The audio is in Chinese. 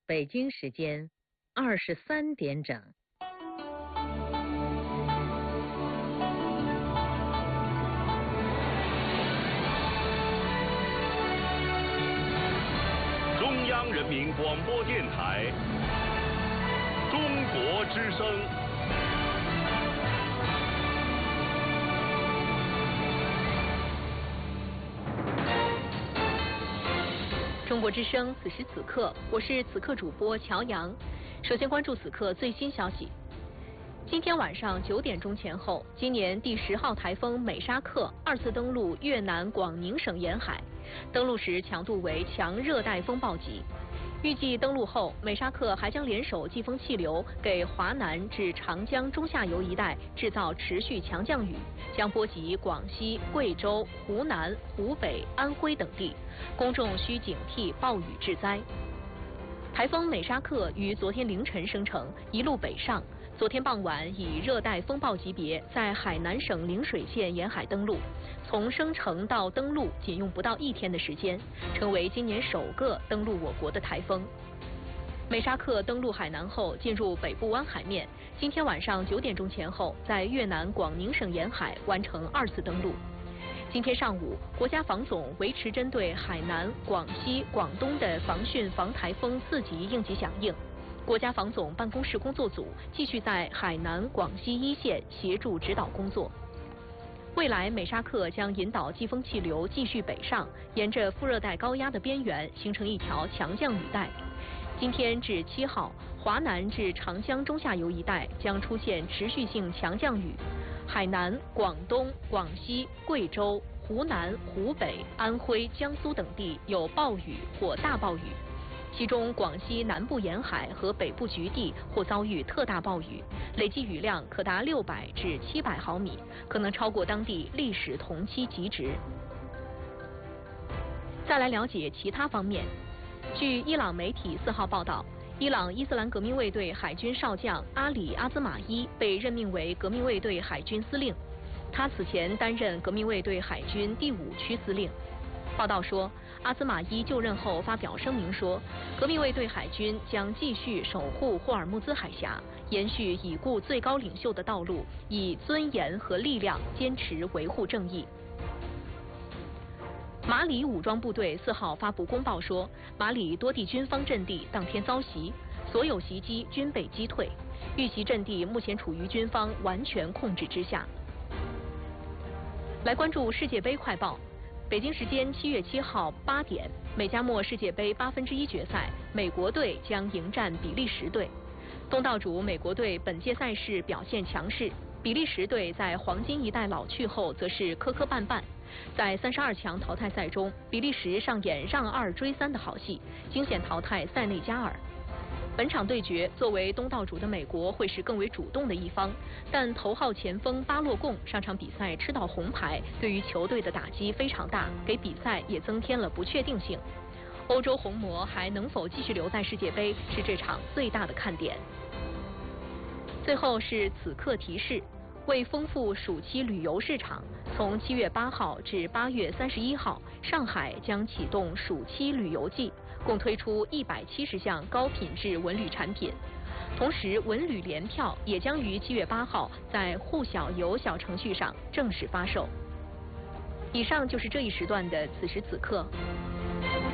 北京时间23点整。 中央人民广播电台中国之声。 中国之声，此时此刻，我是此刻主播乔阳。首先关注此刻最新消息。今天晚上9点钟前后，今年第10号台风美沙克2次登陆越南广宁省沿海，登陆时强度为强热带风暴级。预计登陆后，美沙克还将联手季风气流，给华南至长江中下游一带制造持续强降雨，将波及广西、贵州、湖南、湖北、安徽等地，公众需警惕暴雨致灾。台风美沙克于昨天凌晨生成，一路北上。昨天傍晚以热带风暴级别在海南省陵水县沿海登陆，从生成到登陆仅用不到1天的时间，成为今年首个登陆我国的台风。美沙克登陆海南后进入北部湾海面，今天晚上9点钟前后在越南广宁省沿海完成2次登陆。今天上午，国家防总维持针对海南、广西、广东的防汛防台风4级应急响应。国家防总办公室工作组继续在海南、广西一线协助指导工作。未来，美沙克将引导季风气流继续北上，沿着副热带高压的边缘形成一条强降雨带。今天至7号，华南至长江中下游一带将出现持续性强降雨，海南、广东、广西、贵州、湖南、湖北、安徽、江苏等地有暴雨或大暴雨。其中，广西南部沿海和北部局地或遭遇特大暴雨，累计雨量可达600至700毫米，可能超过当地历史同期极值。再来了解其他方面。据伊朗媒体4号报道，伊朗伊斯兰革命卫队海军少将阿里·阿兹马伊被任命为革命卫队海军司令，他此前担任革命卫队海军第5区司令。报道说，阿兹马伊就任后发表声明说，革命卫队海军将继续守护霍尔木兹海峡，延续已故最高领袖的道路，以尊严和力量坚持维护正义。马里武装部队4号发布公报说，马里多地军方阵地当天遭袭，所有袭击均被击退，遇袭阵地目前处于军方完全控制之下。来关注世界杯快报。北京时间7月7号8点，美加墨世界杯1/8决赛，美国队将迎战比利时队。东道主美国队本届赛事表现强势，比利时队在黄金一代老去后则是磕磕绊绊。在32强淘汰赛中，比利时上演让2追3的好戏，惊险淘汰塞内加尔。本场对决，作为东道主的美国会是更为主动的一方，但头号前锋巴洛贡上场比赛吃到红牌，对于球队的打击非常大，给比赛也增添了不确定性。欧洲红魔还能否继续留在世界杯，是这场最大的看点。最后是此刻提示，为丰富暑期旅游市场，从7月8号至8月31号，上海将启动暑期旅游季，共推出170项高品质文旅产品。同时，文旅联票也将于7月8号在沪小游小程序上正式发售。以上就是这一时段的此时此刻。